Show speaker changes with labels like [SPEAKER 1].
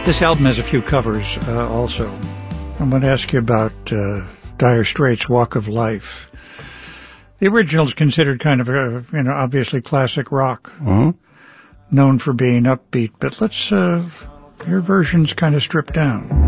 [SPEAKER 1] This album has a few covers also. I'm going to ask you about Dire Straits' Walk of Life. The original is considered kind of obviously classic rock, known for being upbeat, but let's your version's kind of stripped down.